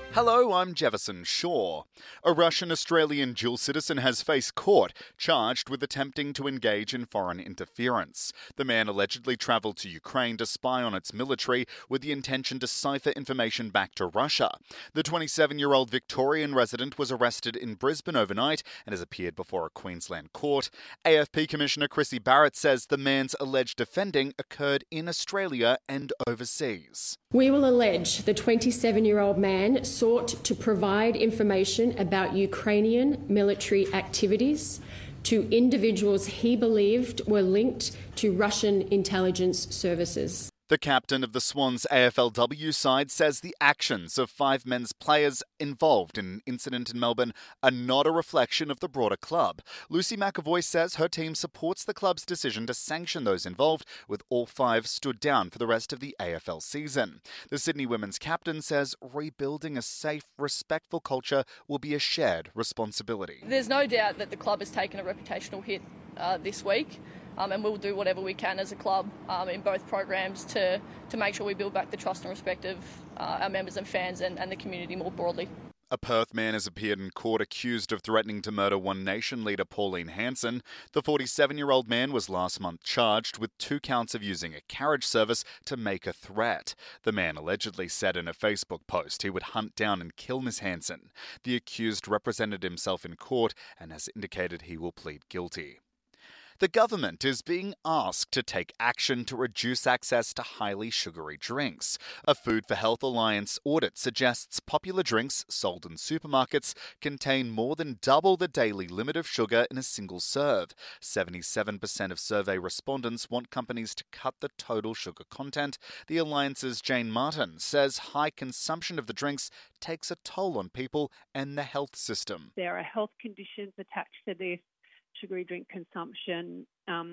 Hello, I'm Jefferson Shaw. A Russian-Australian dual citizen has faced court, charged with attempting to engage in foreign interference. The man allegedly travelled to Ukraine to spy on its military with the intention to cipher information back to Russia. The 27-year-old Victorian resident was arrested in Brisbane overnight and has appeared before a Queensland court. AFP Commissioner Chrissy Barrett says the man's alleged offending occurred in Australia and overseas. We will allege the 27-year-old man sought to provide information about Ukrainian military activities to individuals he believed were linked to Russian intelligence services. The captain of the Swans AFLW side says the actions of 5 men's players involved in an incident in Melbourne are not a reflection of the broader club. Lucy McAvoy says her team supports the club's decision to sanction those involved, with all 5 stood down for the rest of the AFL season. The Sydney women's captain says rebuilding a safe, respectful culture will be a shared responsibility. There's no doubt that the club has taken a reputational hit this week. And we'll do whatever we can as a club in both programs to make sure we build back the trust and respect of our members and fans and the community more broadly. A Perth man has appeared in court accused of threatening to murder One Nation leader Pauline Hanson. The 47-year-old man was last month charged with 2 counts of using a carriage service to make a threat. The man allegedly said in a Facebook post he would hunt down and kill Miss Hanson. The accused represented himself in court and has indicated he will plead guilty. The government is being asked to take action to reduce access to highly sugary drinks. A Food for Health Alliance audit suggests popular drinks sold in supermarkets contain more than double the daily limit of sugar in a single serve. 77% of survey respondents want companies to cut the total sugar content. The Alliance's Jane Martin says high consumption of the drinks takes a toll on people and the health system. There are health conditions attached to this. Sugary drink consumption,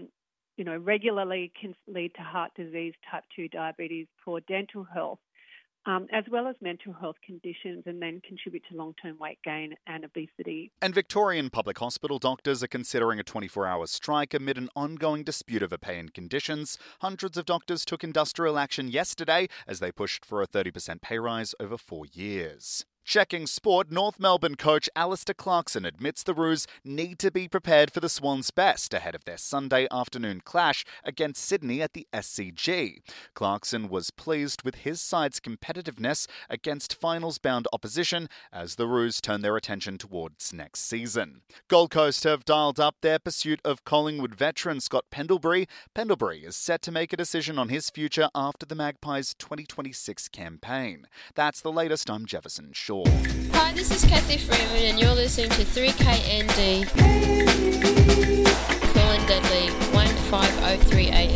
regularly can lead to heart disease, type 2 diabetes, poor dental health, as well as mental health conditions, and then contribute to long-term weight gain and obesity. And Victorian public hospital doctors are considering a 24-hour strike amid an ongoing dispute over pay and conditions. Hundreds of doctors took industrial action yesterday as they pushed for a 30% pay rise over 4 years. Checking sport, North Melbourne coach Alistair Clarkson admits the Roos need to be prepared for the Swans' best ahead of their Sunday afternoon clash against Sydney at the SCG. Clarkson was pleased with his side's competitiveness against finals-bound opposition as the Roos turn their attention towards next season. Gold Coast have dialed up their pursuit of Collingwood veteran Scott Pendlebury. Pendlebury is set to make a decision on his future after the Magpies' 2026 campaign. That's the latest. I'm Jefferson Shaw. Hi, this is Kathy Freeman and you're listening to 3KND.